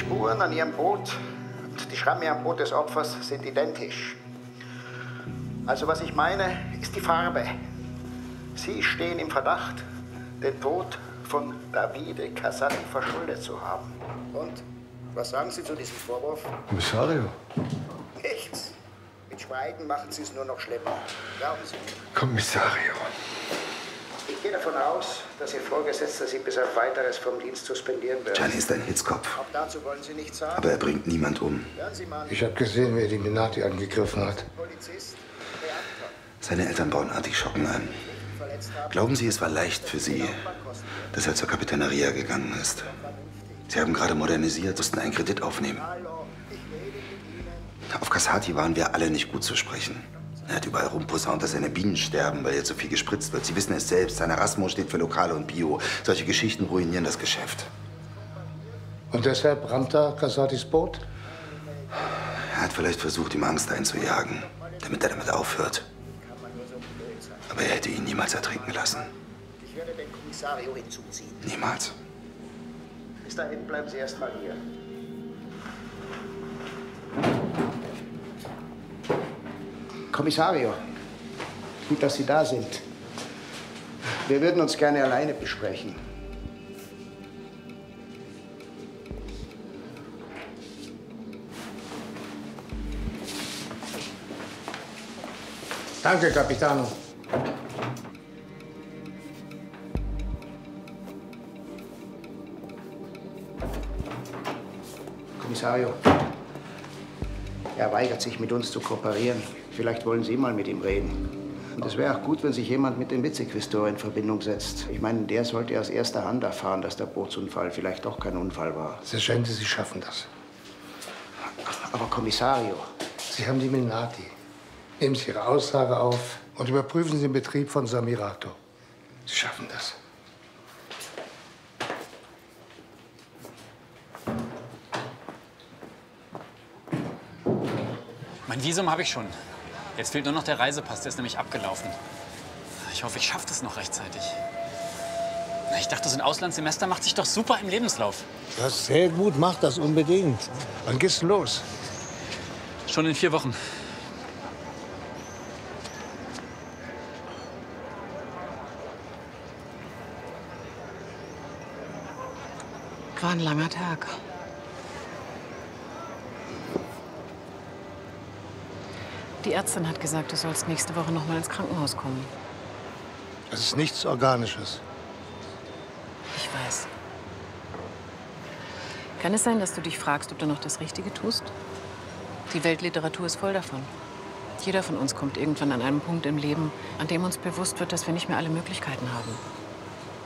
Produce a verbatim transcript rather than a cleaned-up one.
Spuren an Ihrem Boot und die Schramme am Boot des Opfers sind identisch. Also was ich meine, ist die Farbe. Sie stehen im Verdacht, den Tod von Davide Casati verschuldet zu haben. Und? Was sagen Sie zu diesem Vorwurf? Kommissario. Nichts. Mit Schweigen machen Sie es nur noch schlimmer. Glauben Sie mir. Kommissario. Ich gehe davon aus, dass Ihr Vorgesetzter Sie bis auf Weiteres vom Dienst suspendieren wird. Gianni ist ein Hitzkopf. Auch dazu wollen Sie nichts sagen? Aber er bringt niemand um. Hören Sie mal. Ich habe gesehen, wie er die Minati angegriffen hat. Polizist, Beamter. Seine Eltern bauen Artischocken an. Glauben Sie, es war leicht für Sie, dass er zur Kapitaneria gegangen ist? Sie haben gerade modernisiert, mussten einen Kredit aufnehmen. Auf Casati waren wir alle nicht gut zu sprechen. Er hat überall rumposaunt, dass seine Bienen sterben, weil jetzt so viel gespritzt wird. Sie wissen es selbst, sein Erasmus steht für Lokale und Bio. Solche Geschichten ruinieren das Geschäft. Und deshalb rammt er Casatis Boot? Er hat vielleicht versucht, ihm Angst einzujagen, damit er damit aufhört. Aber er hätte ihn niemals ertrinken lassen. Ich werde den Kommissario hinzuziehen. Niemals. Bis dahin bleiben Sie erst mal hier. Kommissario, gut, dass Sie da sind. Wir würden uns gerne alleine besprechen. Danke, Capitano. Kommissario, er weigert sich, mit uns zu kooperieren. Vielleicht wollen Sie mal mit ihm reden. Und es wäre auch gut, wenn sich jemand mit dem Vizequästor in Verbindung setzt. Ich meine, der sollte aus erster Hand erfahren, dass der Bootsunfall vielleicht doch kein Unfall war. Sergeante, Sie schaffen das. Aber Kommissario... Sie haben die Minati. Nehmen Sie Ihre Aussage auf und überprüfen Sie den Betrieb von Samirato. Sie schaffen das. Mein Visum habe ich schon. Jetzt fehlt nur noch der Reisepass, der ist nämlich abgelaufen. Ich hoffe, ich schaffe das noch rechtzeitig. Na, ich dachte, so ein Auslandssemester macht sich doch super im Lebenslauf. Das ist sehr gut, mach das unbedingt. Wann geht's denn los? Schon in vier Wochen. War ein langer Tag. Die Ärztin hat gesagt, du sollst nächste Woche noch mal ins Krankenhaus kommen. Das ist nichts Organisches. Ich weiß. Kann es sein, dass du dich fragst, ob du noch das Richtige tust? Die Weltliteratur ist voll davon. Jeder von uns kommt irgendwann an einem Punkt im Leben, an dem uns bewusst wird, dass wir nicht mehr alle Möglichkeiten haben.